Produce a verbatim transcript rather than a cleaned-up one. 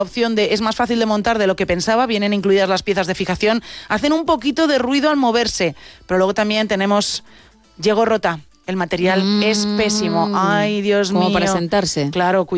opción de es más fácil de montar de lo que pensaba, vienen incluidas las piezas de fijación, hacen un poquito de ruido al moverse, pero luego también tenemos Llegó rota, el material mm, es pésimo, ay Dios como mío. para sentarse. Claro, cuidado.